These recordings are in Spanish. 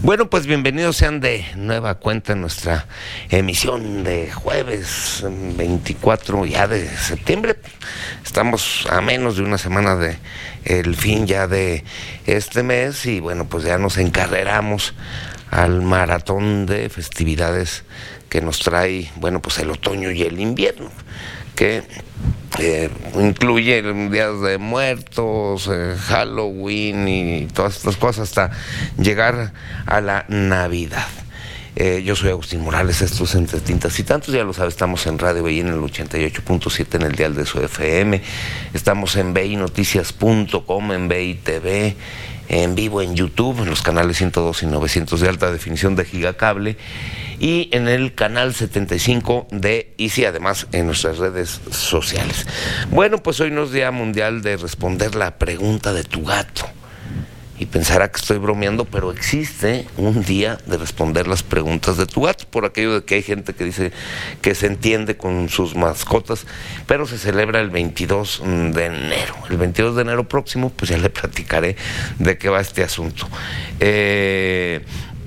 Bueno, pues bienvenidos sean de nueva cuenta en nuestra emisión de jueves 24 ya de septiembre. Estamos a menos de una semana de el fin ya de este mes y bueno, pues ya nos encarreramos al maratón de festividades que nos trae, bueno, pues el otoño y el invierno, que incluye el Día de Muertos, Halloween y todas estas cosas hasta llegar a la Navidad. Yo soy Agustín Morales, esto es Entre Tintas y Tantos, ya lo sabes, estamos en Radio BI en el 88.7 en el dial de su FM, estamos en binoticias.com, en BI TV, en vivo en YouTube, en los canales 102 y 900 de alta definición de Gigacable y en el canal 75 de Easy, además en nuestras redes sociales. Bueno, pues hoy no es Día Mundial de responder la pregunta de tu gato. Y pensará que estoy bromeando, pero existe un día de responder las preguntas de tu gato, por aquello de que hay gente que dice que se entiende con sus mascotas, pero se celebra el 22 de enero. El 22 de enero próximo, pues ya le platicaré de qué va este asunto. Es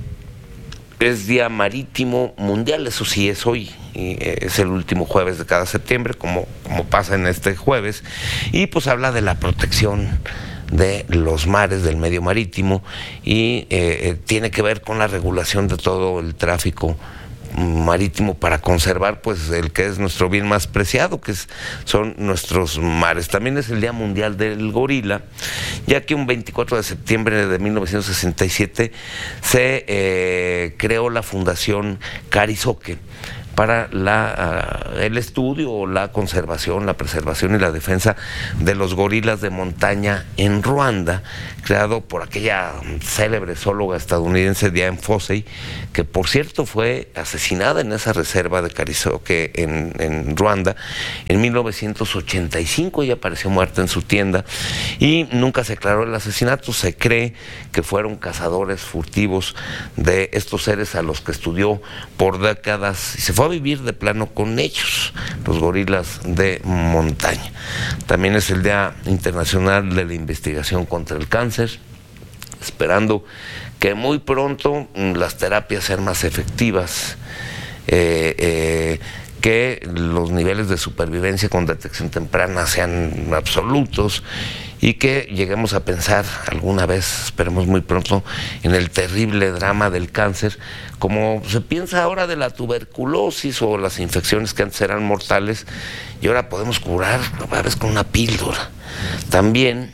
Día Marítimo Mundial, eso sí es hoy, y es el último jueves de cada septiembre, como pasa en este jueves, y pues habla de la protección de los mares, del medio marítimo, y tiene que ver con la regulación de todo el tráfico marítimo para conservar pues el que es nuestro bien más preciado, que son nuestros mares. También es el Día Mundial del Gorila, ya que un 24 de septiembre de 1967 se creó la Fundación Karisoke para el estudio, la conservación, la preservación y la defensa de los gorilas de montaña en Ruanda, creado por aquella célebre zoóloga estadounidense Diane Fossey, que por cierto fue asesinada en esa reserva de Karisoke en Ruanda en 1985. Ella apareció muerta en su tienda y nunca se aclaró el asesinato. Se cree que fueron cazadores furtivos de estos seres a los que estudió por décadas y se fue a vivir de plano con ellos, los gorilas de montaña. También es el Día Internacional de la Investigación contra el Cáncer, esperando que muy pronto las terapias sean más efectivas, que los niveles de supervivencia con detección temprana sean absolutos y que lleguemos a pensar alguna vez, esperemos muy pronto, en el terrible drama del cáncer, como se piensa ahora de la tuberculosis o las infecciones que antes eran mortales y ahora podemos curar a veces con una píldora. También,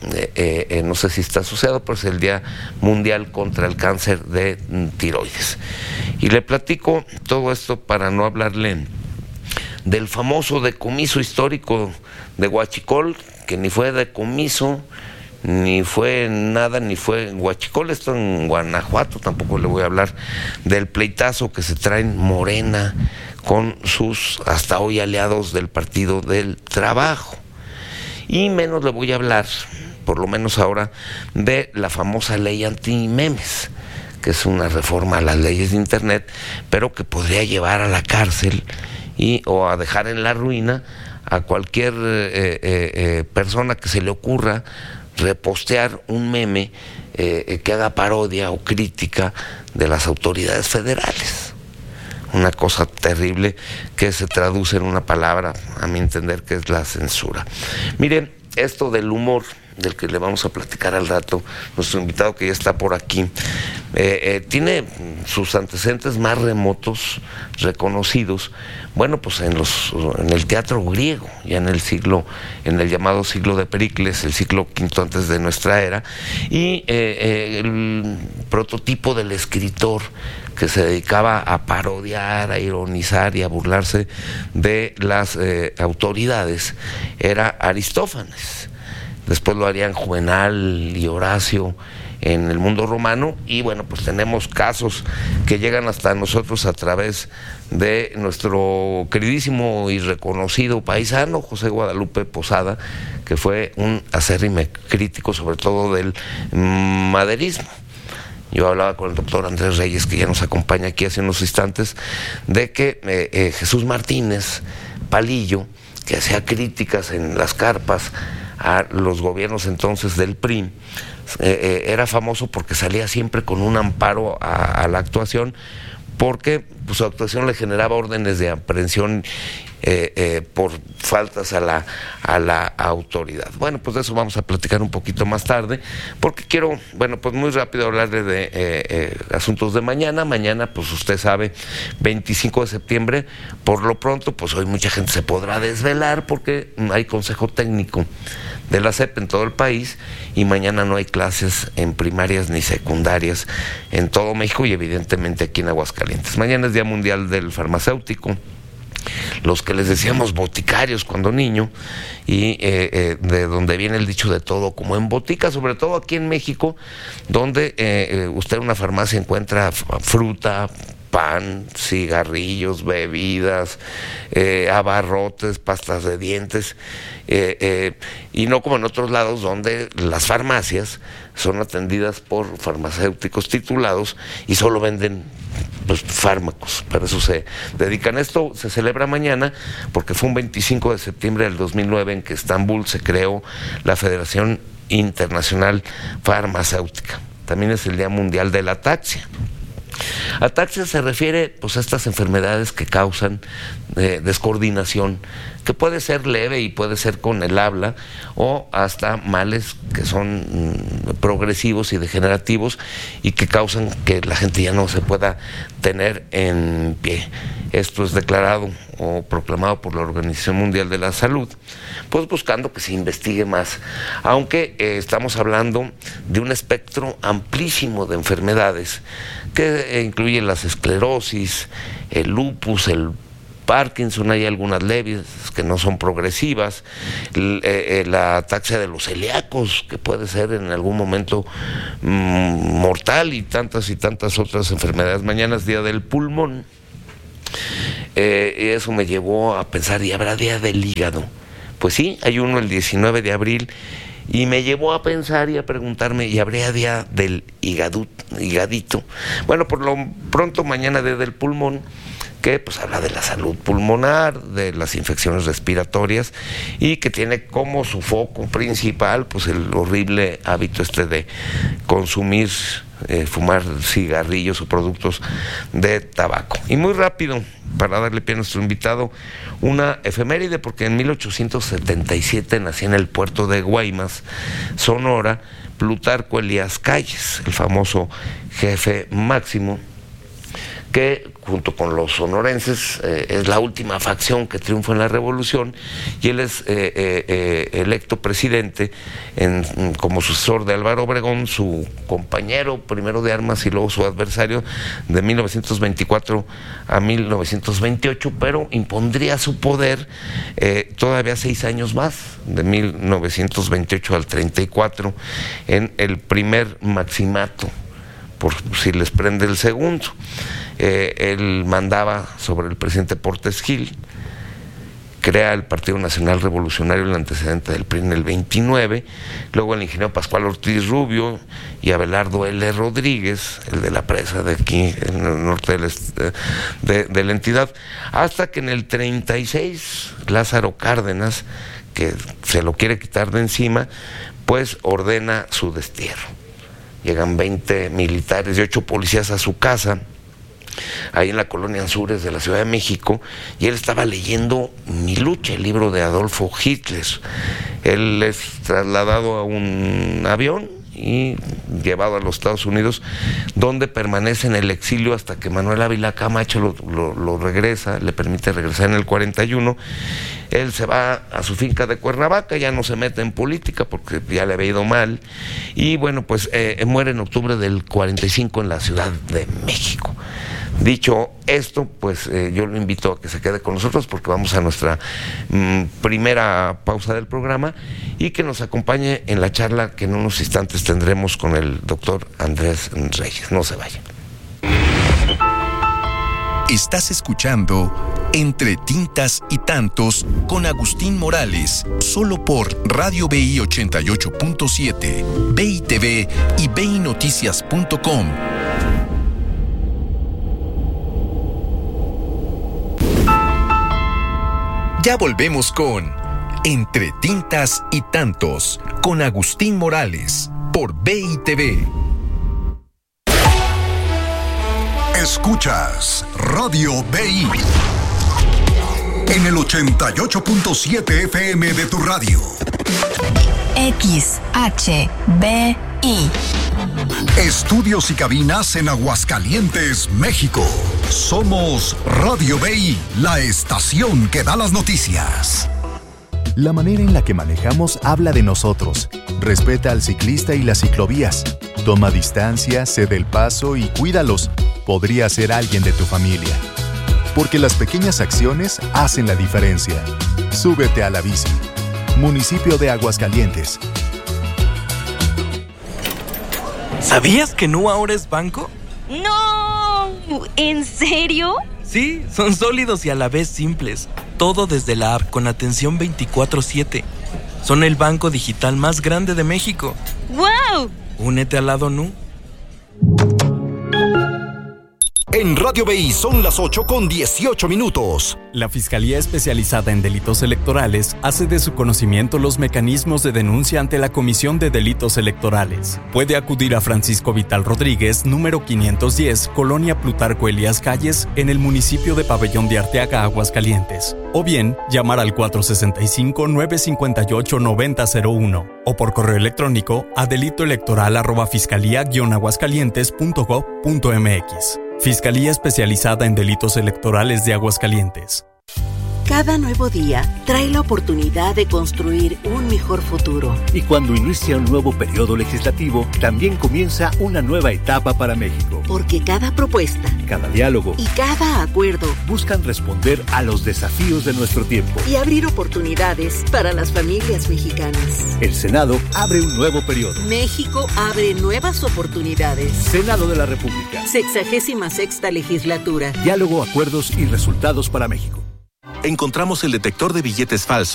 no sé si está asociado, pero es el Día Mundial contra el Cáncer de Tiroides. Y le platico todo esto para no hablarle del famoso decomiso histórico de Huachicol, que ni fue decomiso, ni fue nada, ni fue Huachicol, esto en Guanajuato. Tampoco le voy a hablar del pleitazo que se traen Morena con sus hasta hoy aliados del Partido del Trabajo. Y menos le voy a hablar, por lo menos ahora, de la famosa ley anti-memes, que es una reforma a las leyes de Internet, pero que podría llevar a la cárcel o a dejar en la ruina a cualquier persona que se le ocurra repostear un meme que haga parodia o crítica de las autoridades federales. Una cosa terrible que se traduce en una palabra, a mi entender, que es la censura. Miren, esto del humor, del que le vamos a platicar al rato, nuestro invitado que ya está por aquí, tiene sus antecedentes más remotos, reconocidos, bueno, pues en el teatro griego, ya en el llamado siglo de Pericles, el siglo V antes de nuestra era, y el prototipo del escritor que se dedicaba a parodiar, a ironizar y a burlarse de las autoridades era Aristófanes. Después lo harían Juvenal y Horacio en el mundo romano, y bueno, pues tenemos casos que llegan hasta nosotros a través de nuestro queridísimo y reconocido paisano José Guadalupe Posada, que fue un acérrimo crítico sobre todo del maderismo. Yo hablaba con el doctor Andrés Reyes, que ya nos acompaña aquí hace unos instantes, de que Jesús Martínez Palillo, que hacía críticas en las carpas a los gobiernos entonces del PRI, era famoso porque salía siempre con un amparo a la actuación, porque pues, su actuación le generaba órdenes de aprehensión por faltas a la autoridad. Bueno, pues de eso vamos a platicar un poquito más tarde, porque quiero, bueno, pues muy rápido hablarle de asuntos de mañana. Mañana, pues usted sabe, 25 de septiembre, por lo pronto, pues hoy mucha gente se podrá desvelar porque hay consejo técnico de la SEP en todo el país y mañana no hay clases en primarias ni secundarias en todo México y evidentemente aquí en Aguascalientes. Mañana es Día Mundial del Farmacéutico, los que les decíamos boticarios cuando niño, y de donde viene el dicho de todo como en botica, sobre todo aquí en México, donde usted en una farmacia encuentra fruta, pan, cigarrillos, bebidas, abarrotes, pastas de dientes, y no como en otros lados donde las farmacias son atendidas por farmacéuticos titulados y solo venden pues, fármacos. Para eso se dedican. Esto se celebra mañana porque fue un 25 de septiembre del 2009 en que Estambul se creó la Federación Internacional Farmacéutica. También es el Día Mundial de la Ataxia. Ataxia se refiere pues, a estas enfermedades que causan descoordinación, que puede ser leve y puede ser con el habla, o hasta males que son progresivos y degenerativos y que causan que la gente ya no se pueda tener en pie. Esto es declarado o proclamado por la Organización Mundial de la Salud, pues buscando que se investigue más, aunque estamos hablando de un espectro amplísimo de enfermedades que incluye las esclerosis, el lupus, el Parkinson, hay algunas leves que no son progresivas, la ataxia de los celíacos, que puede ser en algún momento mortal, y tantas otras enfermedades. Mañana es Día del Pulmón. Y eso me llevó a pensar, ¿y habrá Día del Hígado? Pues sí, hay uno el 19 de abril, y me llevó a pensar y a preguntarme, ¿y habría Día del higadito? Bueno, por lo pronto mañana Día del Pulmón, que pues habla de la salud pulmonar, de las infecciones respiratorias, y que tiene como su foco principal pues el horrible hábito de consumir, fumar cigarrillos o productos de tabaco. Y muy rápido, para darle pie a nuestro invitado, una efeméride, porque en 1877 nació en el puerto de Guaymas, Sonora, Plutarco Elías Calles, el famoso jefe máximo, que junto con los sonorenses es la última facción que triunfa en la revolución, y él es electo presidente como sucesor de Álvaro Obregón, su compañero primero de armas y luego su adversario de 1924 a 1928, pero impondría su poder todavía 6 años más, de 1928 al 34, en el primer maximato, por si les prende el segundo. Él mandaba sobre el presidente Portes Gil, crea el Partido Nacional Revolucionario, el antecedente del PRI, en el 29, luego el ingeniero Pascual Ortiz Rubio y Abelardo L. Rodríguez, el de la presa de aquí, en el norte de la entidad, hasta que en el 36 Lázaro Cárdenas, que se lo quiere quitar de encima, pues ordena su destierro. Llegan 20 militares y 8 policías a su casa, ahí en la colonia Anzures de la Ciudad de México, y él estaba leyendo Mi lucha, el libro de Adolfo Hitler. Él es trasladado a un avión y llevado a los Estados Unidos, donde permanece en el exilio hasta que Manuel Ávila Camacho lo regresa, le permite regresar en el 41. Él se va a su finca de Cuernavaca, ya no se mete en política porque ya le había ido mal, y bueno, pues muere en octubre del 45 en la Ciudad de México. Dicho esto, pues yo lo invito a que se quede con nosotros porque vamos a nuestra primera pausa del programa, y que nos acompañe en la charla que en unos instantes tendremos con el doctor Andrés Reyes. No se vayan. Estás escuchando Entre Tintas y Tantos con Agustín Morales, solo por Radio BI 88.7, BI TV y BINoticias.com. Ya volvemos con Entre Tintas y Tantos con Agustín Morales, por BITV. Escuchas Radio BI en el 88.7 FM de tu radio. XHBI. Estudios y cabinas en Aguascalientes, México. Somos Radio BI, la estación que da las noticias. La manera en la que manejamos habla de nosotros. Respeta al ciclista y las ciclovías. Toma distancia, cede el paso y cuídalos. Podría ser alguien de tu familia. Porque las pequeñas acciones hacen la diferencia. Súbete a la bici. Municipio de Aguascalientes. ¿Sabías que Nu ahora es banco? ¡No! ¿En serio? Sí, son sólidos y a la vez simples. Todo desde la app con atención 24/7. Son el banco digital más grande de México. ¡Wow! Únete al lado Nu. En Radio BI son las 8:18. La Fiscalía Especializada en Delitos Electorales hace de su conocimiento los mecanismos de denuncia ante la Comisión de Delitos Electorales. Puede acudir a Francisco Vital Rodríguez, número 510, Colonia Plutarco Elías Calles, en el municipio de Pabellón de Arteaga, Aguascalientes. O bien, llamar al 465-958-9001 o por correo electrónico a delitoelectoral@fiscalia-aguascalientes.gov.mx. Fiscalía Especializada en Delitos Electorales de Aguascalientes. Cada nuevo día trae la oportunidad de construir un mejor futuro. Y cuando inicia un nuevo periodo legislativo, también comienza una nueva etapa para México. Porque cada propuesta, cada diálogo y cada acuerdo buscan responder a los desafíos de nuestro tiempo y abrir oportunidades para las familias mexicanas. El Senado abre un nuevo periodo. México abre nuevas oportunidades. Senado de la República. 66ª legislatura. Diálogo, acuerdos y resultados para México. Encontramos el detector de billetes falsos